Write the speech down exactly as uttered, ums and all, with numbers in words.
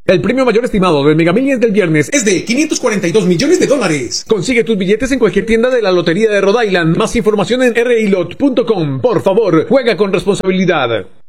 El premio mayor estimado del Mega Millions del viernes es de quinientos cuarenta y dos millones de dólares. Consigue tus billetes en cualquier tienda de la Lotería de Rhode Island. Más información en r i lot punto com. Por favor, juega con responsabilidad.